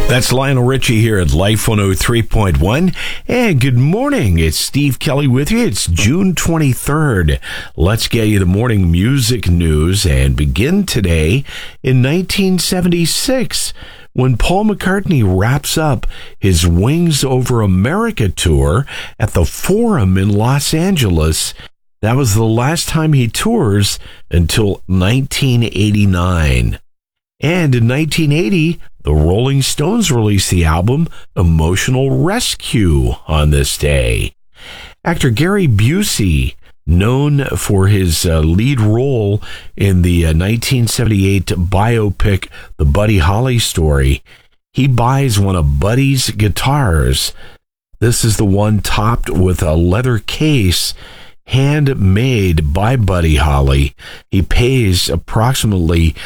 That's Lionel Richie here at Life 103.1. And good morning. It's Steve Kelly with you. It's June 23rd. Let's get you the morning music news and begin today in 1976 when Paul McCartney wraps up his Wings Over America tour at the Forum in Los Angeles. That was the last time he tours until 1989. And in 1980, the Rolling Stones released the album Emotional Rescue on this day. Actor Gary Busey, known for his lead role in the 1978 biopic The Buddy Holly Story, he buys one of Buddy's guitars. This is the one topped with a leather case handmade by Buddy Holly. He pays approximately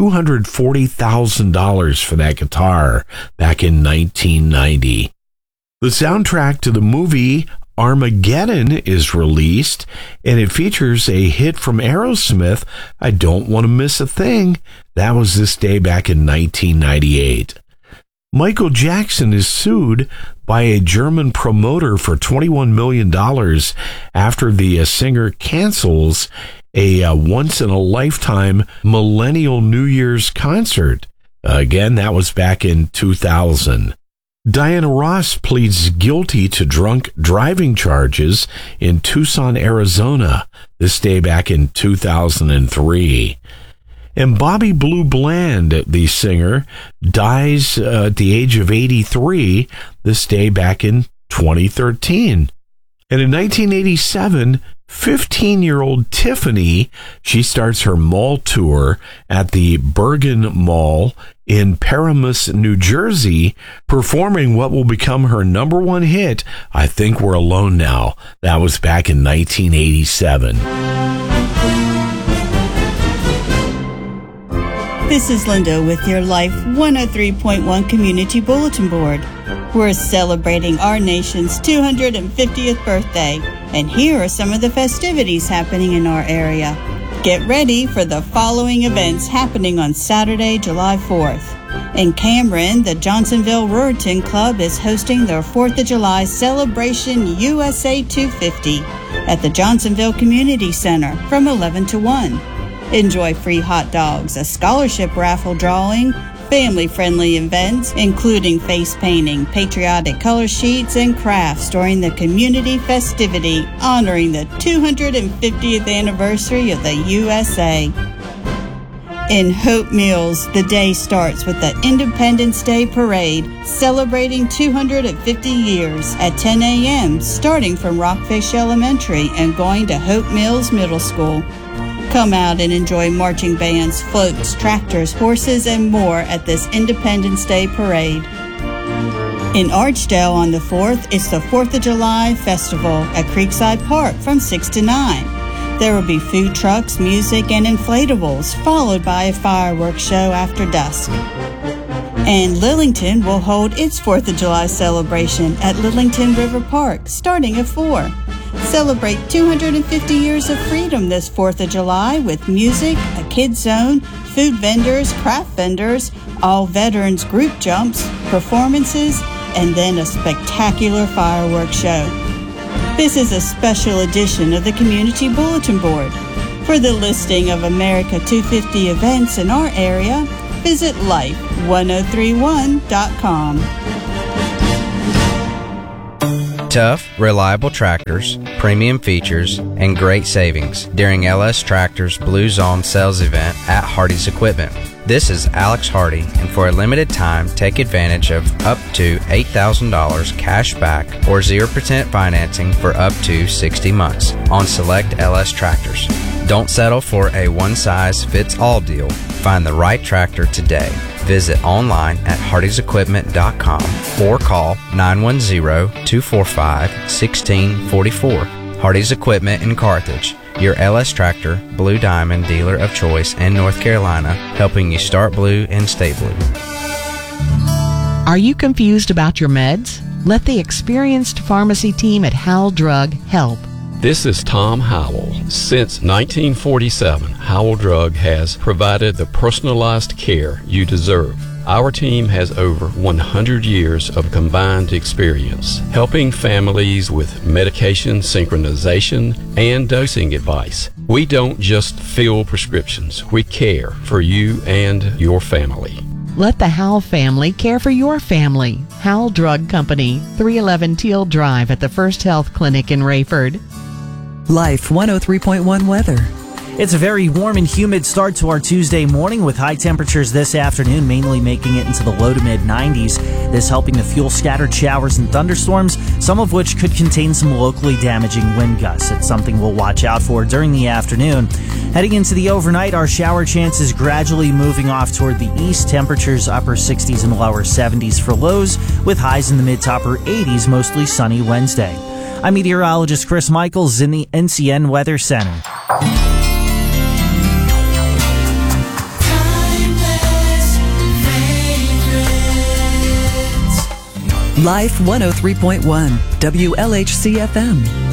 $240,000 for that guitar back in 1990. The soundtrack to the movie Armageddon is released, and it features a hit from Aerosmith, I Don't Want to Miss a Thing. That was this day back in 1998. Michael Jackson is sued by a German promoter for $21 million after the singer cancels a once-in-a-lifetime Millennial New Year's concert. Again, that was back in 2000. Diana Ross pleads guilty to drunk driving charges in Tucson, Arizona, this day back in 2003. And Bobby Blue Bland, the singer, dies at the age of 83 this day back in 2013. And in 1987, 15-year-old Tiffany, she starts her mall tour at the Bergen Mall in Paramus, New Jersey, performing what will become her number one hit, I Think We're Alone Now. That was back in 1987. This is Linda with your Life 103.1 Community Bulletin Board. We're celebrating our nation's 250th birthday, and here are some of the festivities happening in our area. Get ready for the following events happening on Saturday, July 4th. In Cameron, the Johnsonville Ruritan Club is hosting their 4th of July Celebration USA 250 at the Johnsonville Community Center from 11 to 1. Enjoy free hot dogs, a scholarship raffle drawing, family-friendly events, including face painting, patriotic color sheets, and crafts during the community festivity honoring the 250th anniversary of the USA. In Hope Mills, the day starts with the Independence Day Parade, celebrating 250 years at 10 a.m., starting from Rockfish Elementary and going to Hope Mills Middle School. Come out and enjoy marching bands, floats, tractors, horses, and more at this Independence Day Parade. In Archdale on the 4th, it's the 4th of July Festival at Creekside Park from 6 to 9. There will be food trucks, music, and inflatables, followed by a fireworks show after dusk. And Lillington will hold its 4th of July celebration at Lillington River Park, starting at 4. Celebrate 250 years of freedom this 4th of July with music, a kids zone, food vendors, craft vendors, all veterans group jumps, performances, and then a spectacular fireworks show. This is a special edition of the Community Bulletin Board. For the listing of America 250 events in our area, visit life1031.com. Tough, reliable tractors, premium features, and great savings during LS Tractor's Blue Zone sales event at Hardy's Equipment. This is Alex Hardy, and for a limited time, take advantage of up to $8,000 cash back or 0% financing for up to 60 months on select LS tractors. Don't settle for a one-size-fits-all deal. Find the right tractor today. Visit online at hardysequipment.com or call 910-245-1644. Hardy's Equipment in Carthage, your LS Tractor Blue Diamond dealer of choice in North Carolina, helping you start blue and stay blue. Are you confused about your meds? Let the experienced pharmacy team at Howell Drug help. This is Tom Howell. Since 1947, Howell Drug has provided the personalized care you deserve. Our team has over 100 years of combined experience helping families with medication synchronization and dosing advice. We don't just fill prescriptions, we care for you and your family. Let the Howell family care for your family. Howell Drug Company, 311 Teal Drive at the First Health Clinic in Rayford. Life 103.1 weather. It's a very warm and humid start to our Tuesday morning with high temperatures this afternoon, mainly making it into the low to mid 90s. This helping to fuel scattered showers and thunderstorms, some of which could contain some locally damaging wind gusts. It's something we'll watch out for during the afternoon. Heading into the overnight, our shower chances gradually moving off toward the east. Temperatures upper 60s and lower 70s for lows, with highs in the mid to upper 80s, mostly sunny Wednesday. I'm meteorologist Chris Michaels in the NCN Weather Center. Life 103.1 WLHC FM.